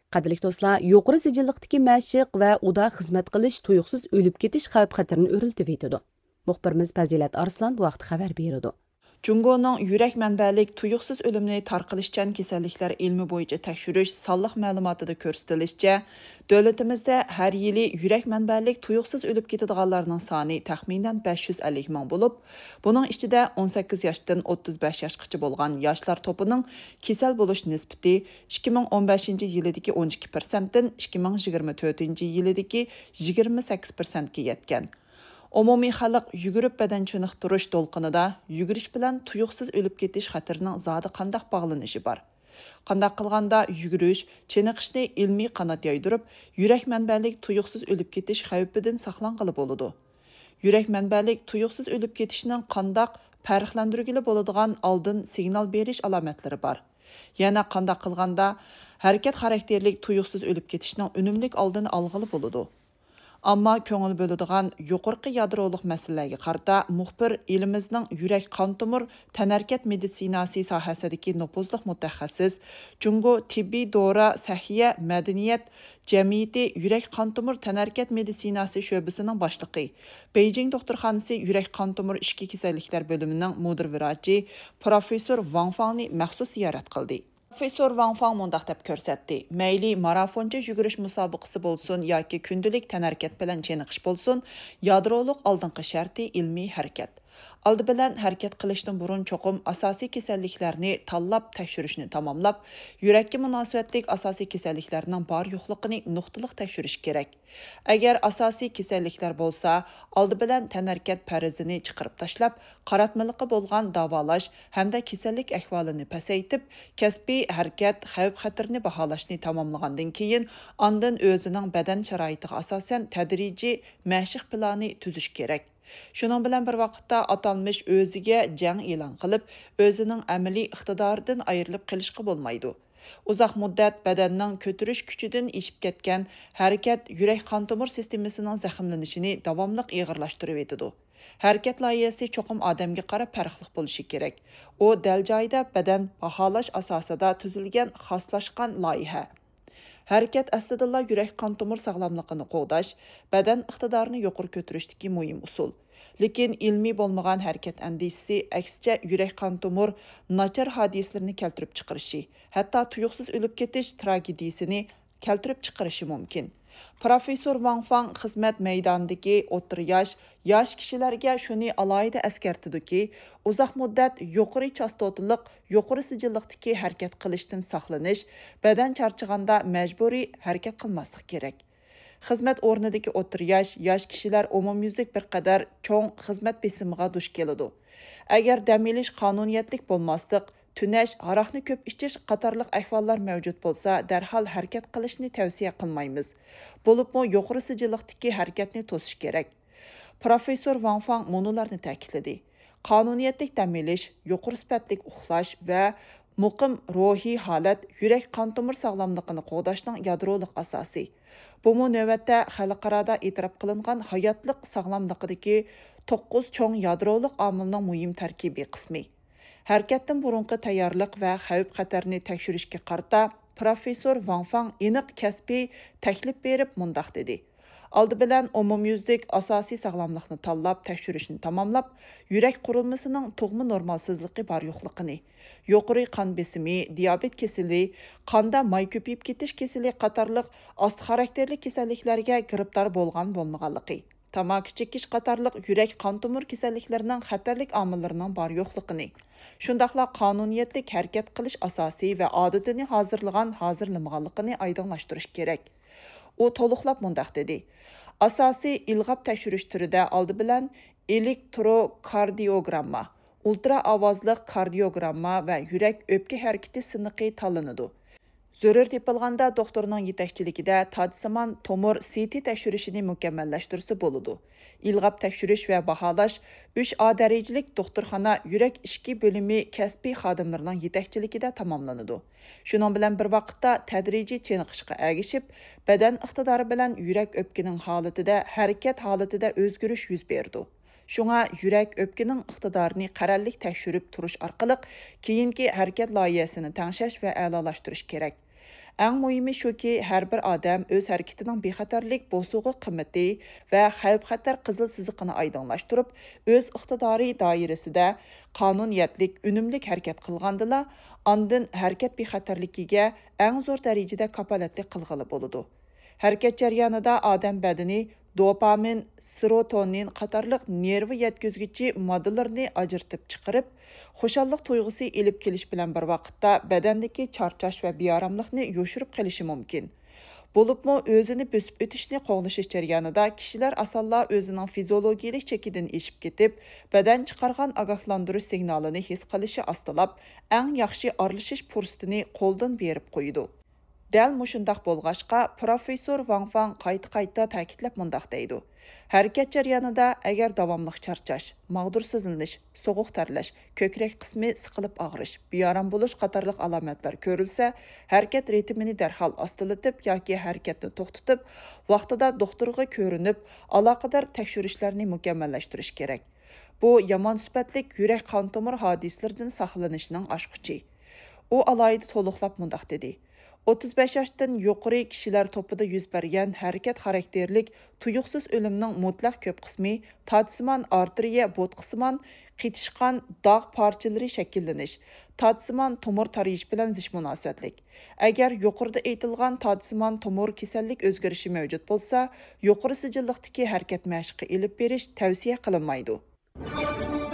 Qadrli do'stlar, yuqori sijilliqdagi mashq va uda xizmat qilish tuyuqsiz o'lib ketish xavf-xatarini o'rnatib etadi. Muxbirimiz Fazilat Arslan bu vaqt xabar beradi. Cungo'nun yurak mənbəlik tuyuqsuz ölümünü tarqılışçan kesellikler ilmi boyunca tekşürüş sallıq məlumatıda görsetilisçe, dövlətimizdə hər yili yurak mənbəlik tuyuqsuz ölüb ketadiganlarının sani təxminən 550 min olub, bunun içində 18 yaşdan 35 yaşqacha bolğan yaşlar topunun kesel buluş nisbeti 2015 yılidagi 12%dan 2024 yılidagi 28%ga yetgan. Umumiy xalq yugurib badan chiniqtirish to'lqinida yugurish bilan tuyuqsiz o'lib ketish xatarının zodi qandaq bog'lanishi bor. Qandaq qilganda yugurish, chiniqishni ilmiy qanot yoydirib, yurak manbalik tuyuqsiz o'lib ketish xavfidan saqlanqili bo'ladi. Yurak manbalik tuyuqsiz o'lib ketishning qandaq farqlantirgili bo'ladigan oldin signal berish alomatlari bor. Yana qandaq qilganda harakat xarakterlik tuyuqsiz o'lib ketishning unumlik oldini olg'ili bo'ladi. Ammo ko'ngil bo'ladigan yuqorqi yadroliq masalalarga qarata muxbir elimizning yurak qon tomir tanarkat meditsinasi sohasidagi nufuzli mutaxassis Jungo tibbiy dora sahiya madaniyat jamiyati yurak qon tomir tanarkat meditsinasi sho'basining boshlig'i Beijing doktorxonasi yurak qon tomir ishki kasalliklar bo'limining mudir vrachi professor Wang Fangni maxsus ziyorat qildi. Professor Wang Fang mundaq deb ko'rsatdi. Mayli marafoncha yugurish musobaqasi bo'lsin yoki kundalik tanarkat bilan cheniqish bo'lsin, yadroliq oldingi sharti ilmiy harakat. Aldı bilan harakat qilishdan burun cho'qim asosiy kasalliklarni tanlab tekshirishni tamomlab, yurakka munosabatlik asosiy kasalliklarning bor yo'qligini nuqtaliq tekshirish kerak. Agar asosiy kasalliklar bo'lsa, aldı bilan tanarkat farizini chiqarib tashlab, qaratmaliqi bo'lgan davolash hamda kasallik ahvolini pasaytib, kasbiy harakat xavf-xatarni baholashni tamomlagandan keyin, ondan o'zining badan sharoitiga asosan tadrijiy mashq plani tuzish kerak. Şunun bilan bir vaqtda atalmış o'ziga jang e'lon qilib, o'zining amaliy iqtidoridan ayrilib qilishga bo'lmaydi. Uzoq muddat badanning ko'tarish kuchidan eshib ketgan harakat yurak qon tomir sistemasining zaxmlanishini davomli og'irlashtirib etadi. Harakat loyihasi cho'qim odamga qarab farqli bo'lishi kerak. U dal joyda badan baholash asosida tuzilgan xoslashgan loyiha. Harakat aslida yurak qon tomir sog'lomligini qo'g'dash, badan iqtidorini yuqori ko'tarishdagi muhim usul. Lekin ilmiy bo'lmagan harakat andisisi aksicha yurak qon tomir nachar hodisalarni keltirib chiqarishi, hatto tuyuqsiz o'lib ketish tragediyasini keltirib chiqarishi mumkin. Professor Wang Fang xizmat maydonidagi o'tir yosh kishilarga shuni alohida eskartidiki, uzoq muddat yuqori chastotliq, yuqori sijilliqdagi harakat qilishdan saqlanish, badan charchaganda majburiy harakat qilmaslik kerak. Xizmat o'rnidagi o'tir yosh kishilar umumyuzlik bir qadar cho'ng xizmat besimiga duch keladi. Agar dam olish qonuniyatlik bo'lmaslik, tunash, aroqni ko'p ichish qatorliq ahvollar mavjud bo'lsa, darhol harakat qilishni tavsiya qilmaymiz. Bo'libmi yuqori sijilliqdagi harakatni to'sish kerak. Professor Wang Fang munolarni ta'kidladi. Qonuniyatlik dam olish, yuqori sifatlik uxlash va muqim ruhiy holat yurak qon tomir sog'lomligini qo'g'dashning yadroliq asosi. Bu navbatda xalqaro e'tirof qilingan hayotliq sog'lomligidagi 9 cho'ng yadroliq omilning muhim tarkibiy qismi. Harakatdan burunqi tayyorlik va xavf-xatarni tekshirishga qarata professor Wang Fang aniq kasbiy taklif berib mundaq dedi. Aldı bilan umumyuzlik asosiy sog'lomlikni tanlab tekshirishni tamomlab, yurak qurilmasining tug'ma normalsizligi bor yo'qligini, yuqori qon besimi, diabet kasali, qonda may ko'payib ketish kasali qatorliq osti xarakterli kasalliklarga giribdor bo'lgan bo'lmaganligi, tamaki chekish qatorliq yurak qon tomir kasalliklarining xatarlik omillarining bor yo'qligini, shundaqla qonuniyatlik harakat qilish asosiy va odatini hozirlamaganligini oydinlashtirish kerak. U to'liqlab mundaq dedi. Asosiy ilg'ab tekshirish turida oldi bilan elektrokardiogramma, ultra ovozli kardiogramma va yurak o'pka harakati siniqi tanlanadi. Zarur tepilganda doktorning yetakchiligida tadsimon tomir CT tekshirishini mukammallashtirsa bo'ladi. Ilg'ab tekshirish va baholash 3A darajalik doktorxona yurak ishki bo'limi kasbiy xodimlarining yetakchiligida tamomlanadi. Shuning bilan bir vaqtda tadrijiy cheniqishga ergishib, badan iqtidori bilan yurak o'pkining holatida, harakat holatida o'zgarish yuz berdi. Shunga yurak o'pkining iqtidorini qarallik tekshirib turish orqali keyingi harakat loyihasini tangshash va a'lolashtirish kerak. Әң mühimi şuki, hər bir adam öz hərəkətinin bexatarlik bosuğu qımmeti və xəvf-xəttər qızıl sızıqını aydınlaşdırıb, öz iqtidari dairəsində qanuniyyətlik, ünümlük hərəkət qılğandıla, andın hərəkət bexatarligiga əng zor dərəcədə kapalətlik qılğılı boludu. Hərəkət jarayonida adam bədəni dopamin, serotonin qatarlıq nervi yetkizgichi moddalarni ajratib chiqarib, xushallik tuyg'usi elib kelish bilan bir vaqtda badandagi charchash va beoromlikni yoshirib qilishi mumkin. Bo'libmi o'zini bosib o'tishni qo'g'lishish jarayonida kishilar asalla o'zining fiziologiyalik chekidan eshib ketib, badan chiqargan ogohlantirish signalini his qilishi ostilab, eng yaxshi aralashish fursatini qo'ldan berib qo'ydi. Дәл мұшындақ болғашқа, профессор Ван Фан qayta ta'kidlab mundaq deydi. Hərəkət jarayonida əgər davamlıq charchash, mağdursizlanish, soğuq tərləş, kökrək qismi sıqılıb ağrış, bearam buluş qatarlıq əlamətlər görülsə, hərəkət ritmini dərhal astilatib yoki hərəkətni to'xtatib, vaqtida doktorga ko'rinib, aloqador tekshirishlarni mukammallashtirish kerak. Bu yomon sifatlik yurak qon tomir hodislaridan saqlanishning oshquchi. U alayida to'liqlab mundaq dedi. 35 yaşdan yuqori kishilar topida yuz bergan harakat xarakterlik tuyuqsiz o'limning mutlaq ko'p qismi tatsimon arteriya bo'tqisimon qitishqan dog' parchalari shakllanish, tatsimon tomir tarayish bilan zish munosabatlik. Agar yuqorida aytilgan tatsimon tomir kasallik o'zgarishi mavjud bo'lsa, yuqori sijilliqdagi harakat mashqi ilib berish tavsiya qilinmaydi.